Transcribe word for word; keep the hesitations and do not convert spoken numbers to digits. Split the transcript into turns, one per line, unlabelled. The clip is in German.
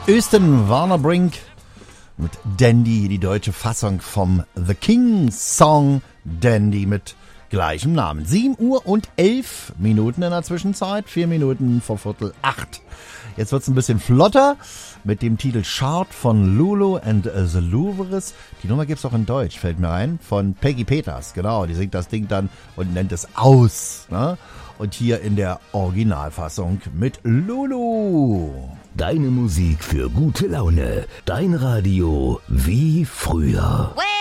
Östen Warnerbrink mit Dandy, die deutsche Fassung vom The King Song Dandy mit gleichem Namen. sieben Uhr und elf Minuten in der Zwischenzeit, vier Minuten vor Viertel acht. Jetzt wird's ein bisschen flotter mit dem Titel Chart von Lulu and the Louvres. Die Nummer gibt's auch in Deutsch, fällt mir ein, von Peggy Peters. Genau, die singt das Ding dann und nennt es aus. Ne? Und hier in der Originalfassung mit Lulu.
Deine Musik für gute Laune. Dein Radio wie früher.